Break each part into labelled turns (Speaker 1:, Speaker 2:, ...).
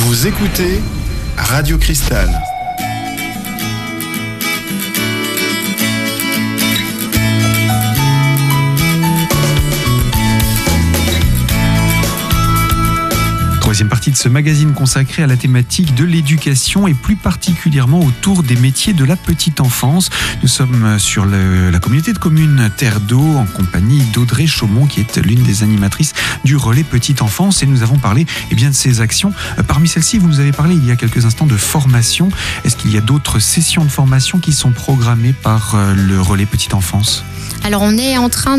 Speaker 1: Vous écoutez Radio Cristal.
Speaker 2: Troisième partie de ce magazine consacré à la thématique de l'éducation et plus particulièrement autour des métiers de la petite enfance. Nous sommes sur la communauté de communes Terre d'Eau en compagnie d'Audrey Chaumont qui est l'une des animatrices du relais petite enfance et nous avons parlé de ces actions. Parmi celles-ci, vous nous avez parlé il y a quelques instants de formation. Est-ce qu'il y a d'autres sessions de formation qui sont programmées par le relais petite enfance ?
Speaker 3: Alors on est en train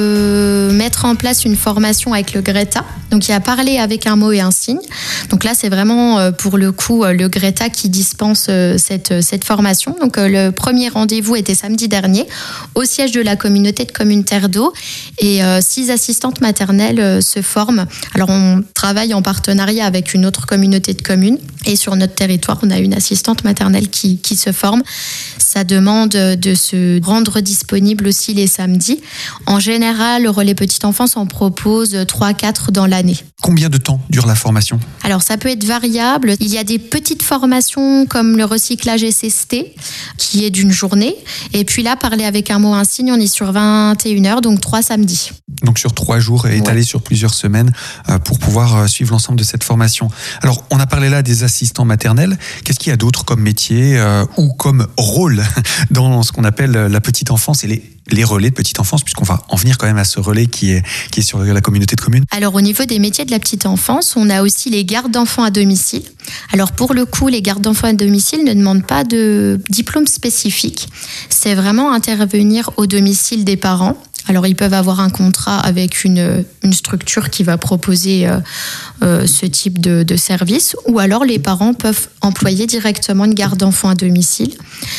Speaker 3: de mettre en place une formation avec le Greta. Donc il y a parler avec un mot et un signe. Donc là c'est vraiment pour le coup le Greta qui dispense cette formation. Donc le premier rendez-vous était samedi dernier au siège de la communauté de communes Terre d'Eau et 6 assistantes maternelles se forment. Alors on travaille en partenariat avec une autre communauté de communes et sur notre territoire on a une assistante maternelle qui se forme. Ça demande de se rendre disponible aussi les samedis. En général, le relais petite enfance en propose 3-4 dans l'année.
Speaker 2: Combien de temps dure la formation ? Alors
Speaker 3: ça peut être variable. Il y a des petites formations comme le recyclage SST qui est d'une journée. Et puis là, parler avec un mot, un signe, on est sur 21 heures, donc 3 samedis.
Speaker 2: Donc sur 3 jours et étalé sur plusieurs semaines pour pouvoir suivre l'ensemble de cette formation. Alors on a parlé là des assistants maternels. Qu'est-ce qu'il y a d'autre comme métier ou comme rôle dans ce qu'on appelle la petite enfance et les relais de petite enfance, puisqu'on va en venir quand même à ce relais qui est sur la communauté de communes.
Speaker 3: Alors au niveau des métiers de la petite enfance, on a aussi les gardes d'enfants à domicile. Alors pour le coup, les gardes d'enfants à domicile ne demandent pas de diplôme spécifique. C'est vraiment intervenir au domicile des parents. Alors ils peuvent avoir un contrat avec une structure qui va proposer ce type de service, ou alors les parents peuvent employer directement une garde d'enfants à domicile.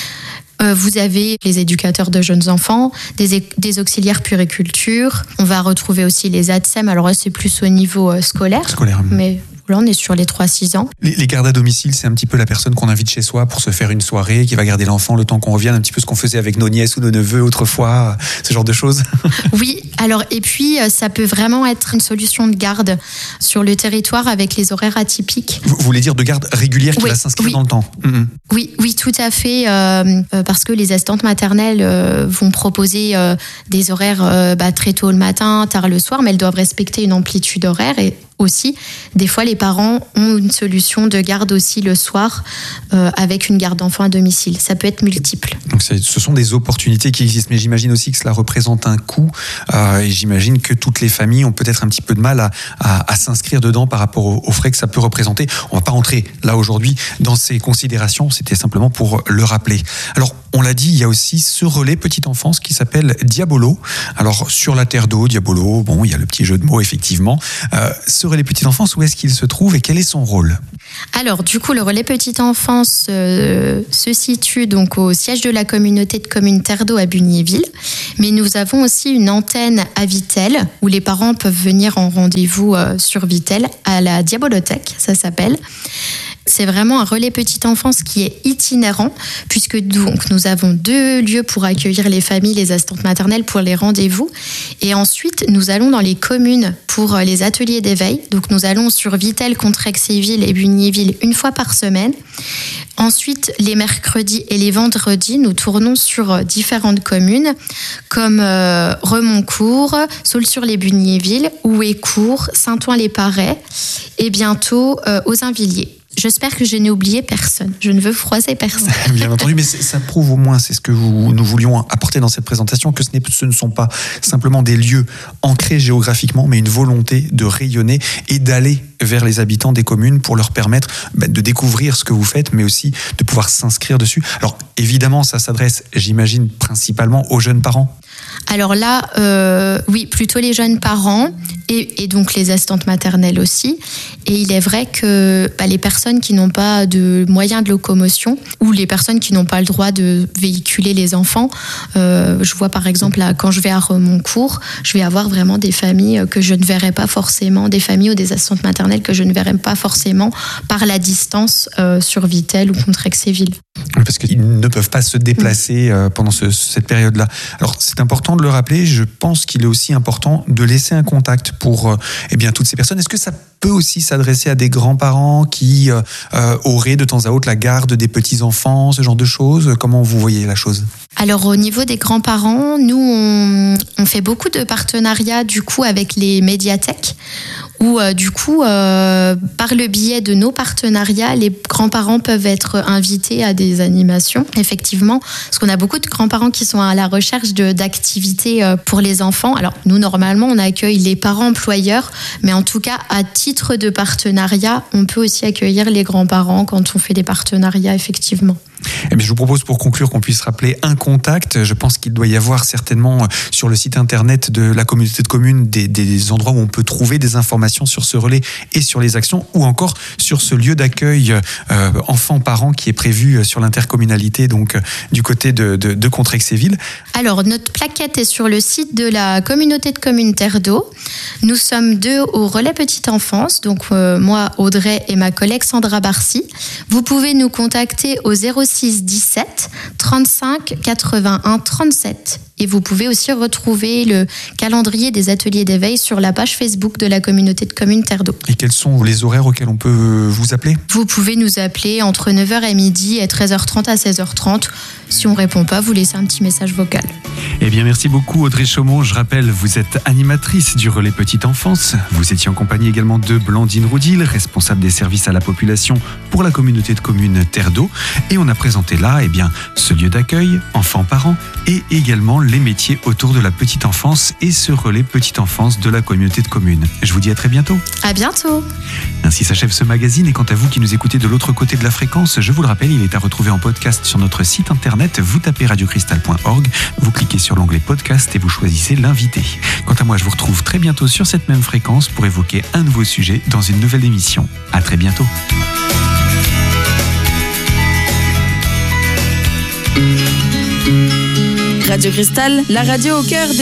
Speaker 3: Vous avez les éducateurs de jeunes enfants, des auxiliaires puériculture. On va retrouver aussi les ATSEM. Alors là, c'est plus au niveau scolaire. Mais là, on est sur les 3-6 ans.
Speaker 2: Les gardes à domicile, c'est un petit peu la personne qu'on invite chez soi pour se faire une soirée, qui va garder l'enfant le temps qu'on revienne, un petit peu ce qu'on faisait avec nos nièces ou nos neveux autrefois, ce genre de choses.
Speaker 3: Oui, alors et puis ça peut vraiment être une solution de garde sur le territoire avec les horaires atypiques.
Speaker 2: Vous voulez dire de garde régulière qui va s'inscrire dans le temps ?
Speaker 3: Oui, tout à fait, parce que les assistantes maternelles vont proposer des horaires très tôt le matin, tard le soir, mais elles doivent respecter une amplitude horaire et aussi, des fois, les parents ont une solution de garde aussi le soir avec une garde d'enfants à domicile. Ça peut être multiple.
Speaker 2: Donc ce sont des opportunités qui existent, mais j'imagine aussi que cela représente un coût et j'imagine que toutes les familles ont peut-être un petit peu de mal à s'inscrire dedans par rapport aux frais que ça peut représenter. On ne va pas rentrer là aujourd'hui dans ces considérations, c'était simplement pour le rappeler. Alors, on l'a dit, il y a aussi ce relais petite enfance qui s'appelle Diabolo. Alors, sur la Terre d'Eau, Diabolo, bon, il y a le petit jeu de mots, effectivement. Ce relais petite enfance, où est-ce qu'il se trouve et quel est son rôle ?
Speaker 3: Alors, du coup, le relais petite enfance se situe donc au siège de la communauté de communes Terre d'Eau à Bugnéville. Mais nous avons aussi une antenne à Vittel, où les parents peuvent venir en rendez-vous sur Vittel, à la Diabolothèque, ça s'appelle. C'est vraiment un relais petite enfance qui est itinérant, puisque donc nous avons 2 lieux pour accueillir les familles, les assistantes maternelles pour les rendez-vous. Et ensuite, nous allons dans les communes pour les ateliers d'éveil. Donc nous allons sur Vittel, Contrexéville et Bugnéville une fois par semaine. Ensuite, les mercredis et les vendredis, nous tournons sur différentes communes comme Remoncourt, Saulx-sur-les-Bugnéville, Houécourt, Saint-Ouen-les-Parais et bientôt aux Invilliers. J'espère que je n'ai oublié personne. Je ne veux froisser personne.
Speaker 2: Bien entendu, mais ça prouve au moins, c'est ce que nous voulions apporter dans cette présentation, que ce ne sont pas simplement des lieux ancrés géographiquement, mais une volonté de rayonner et d'aller vers les habitants des communes pour leur permettre de découvrir ce que vous faites, mais aussi de pouvoir s'inscrire dessus. Alors évidemment, ça s'adresse, j'imagine, principalement aux jeunes parents.
Speaker 3: Alors là, oui, plutôt les jeunes parents et donc les assistantes maternelles aussi. Et il est vrai que les personnes qui n'ont pas de moyens de locomotion ou les personnes qui n'ont pas le droit de véhiculer les enfants, je vois par exemple là, quand je vais à Remoncourt, je vais avoir vraiment des familles que je ne verrai pas forcément, des familles ou des assistantes maternelles que je ne verrai pas forcément par la distance sur Vittel ou Contrexéville.
Speaker 2: Parce qu'ils ne peuvent pas se déplacer pendant cette période-là. Alors c'est important de le rappeler, je pense qu'il est aussi important de laisser un contact pour toutes ces personnes. Est-ce que ça peut aussi s'adresser à des grands-parents qui auraient de temps à autre la garde des petits-enfants, ce genre de choses? Comment vous voyez la chose?
Speaker 3: Alors au niveau des grands-parents, nous on fait beaucoup de partenariats du coup avec les médiathèques où du coup par le biais de nos partenariats, les grands-parents peuvent être invités à des animations, effectivement, parce qu'on a beaucoup de grands-parents qui sont à la recherche d'activités pour les enfants. Alors nous normalement on accueille les parents employeurs, mais en tout cas à titre de partenariat, on peut aussi accueillir les grands-parents quand on fait des partenariats, effectivement.
Speaker 2: Eh bien, je vous propose pour conclure qu'on puisse rappeler un contact. Je pense qu'il doit y avoir certainement sur le site internet de la communauté de communes des endroits où on peut trouver des informations sur ce relais et sur les actions, ou encore sur ce lieu d'accueil enfants-parents qui est prévu sur l'intercommunalité, donc du côté de Contrexéville.
Speaker 3: Alors, notre plaquette est sur le site de la communauté de communes Terre d'Eau. Nous sommes 2 au relais petite enfance, donc moi, Audrey, et ma collègue Sandra Barcy. Vous pouvez nous contacter au 06 17 35 81 37. Et vous pouvez aussi retrouver le calendrier des ateliers d'éveil sur la page Facebook de la communauté de communes Terre d'Eau.
Speaker 2: Et quels sont les horaires auxquels on peut vous appeler? Vous
Speaker 3: pouvez nous appeler entre 9h et midi et 13h30 à 16h30. Si on ne répond pas, vous laissez un petit message vocal.
Speaker 2: Eh bien, merci beaucoup Audrey Chaumont. Je rappelle, vous êtes animatrice du relais petite enfance. Vous étiez en compagnie également de Blandine Roudil, responsable des services à la population pour la communauté de communes Terre d'Eau. Et on a présenté là, ce lieu d'accueil, enfants-parents, et également les métiers autour de la petite enfance et ce relais petite enfance de la communauté de communes. Je vous dis à très bientôt.
Speaker 3: À bientôt.
Speaker 2: Ainsi s'achève ce magazine, et quant à vous qui nous écoutez de l'autre côté de la fréquence, je vous le rappelle, il est à retrouver en podcast sur notre site internet. Vous tapez radiocristal.org, vous cliquez sur l'onglet podcast et vous choisissez l'invité. Quant à moi, je vous retrouve très bientôt sur cette même fréquence pour évoquer un nouveau sujet dans une nouvelle émission. À très bientôt.
Speaker 4: Radio Cristal, la radio au cœur des